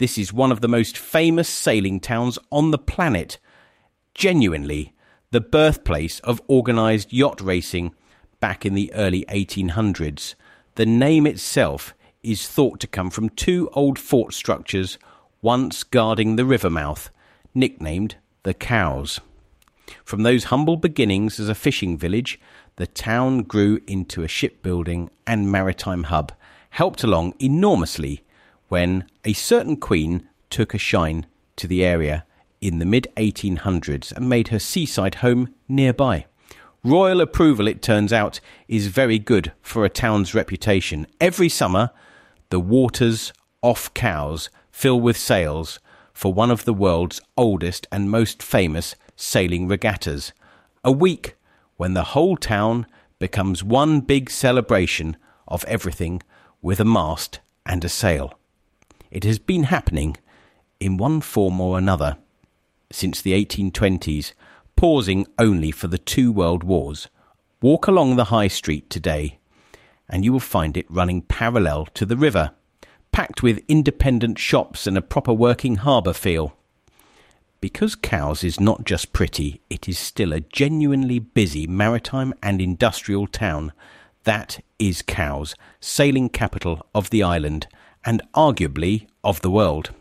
This is one of the most famous sailing towns on the planet. Genuinely, the birthplace of organised yacht racing back in the early 1800s. The name itself is thought to come from two old fort structures once guarding the river mouth, nicknamed the Cows. From those humble beginnings as a fishing village, the town grew into a shipbuilding and maritime hub, helped along enormously when a certain queen took a shine to the area in the mid-1800s and made her seaside home nearby. Royal approval, it turns out, is very good for a town's reputation. Every summer, the waters off Cowes fill with sails for one of the world's oldest and most famous sailing regattas. A week when the whole town becomes one big celebration of everything with a mast and a sail. It has been happening in one form or another since the 1820s, pausing only for the two world wars. Walk along the high street today and you will find it running parallel to the river, packed with independent shops and a proper working harbour feel. Because Cowes is not just pretty, it is still a genuinely busy maritime and industrial town. That is Cowes, sailing capital of the island and arguably of the world.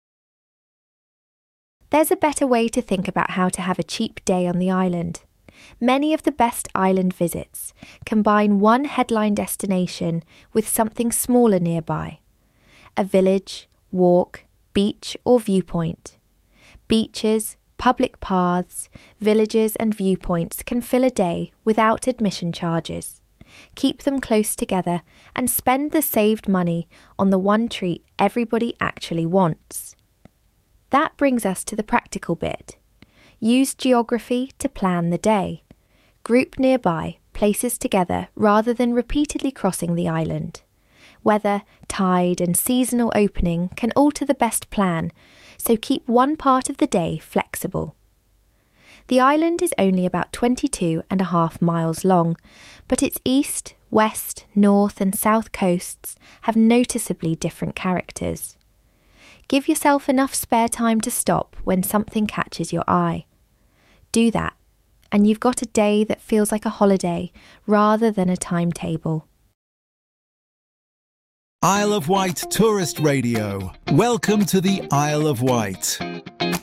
There's a better way to think about how to have a cheap day on the island. Many of the best island visits combine one headline destination with something smaller nearby. A village, walk, beach or viewpoint. Beaches, public paths, villages and viewpoints can fill a day without admission charges. Keep them close together and spend the saved money on the one treat everybody actually wants. That brings us to the practical bit. Use geography to plan the day. Group nearby places together rather than repeatedly crossing the island. Weather, tide and seasonal opening can alter the best plan, so keep one part of the day flexible. The island is only about 22.5 miles long, but its east, west, north and south coasts have noticeably different characters. Give yourself enough spare time to stop when something catches your eye. Do that, and you've got a day that feels like a holiday rather than a timetable. Isle of Wight Tourist Radio. Welcome to the Isle of Wight.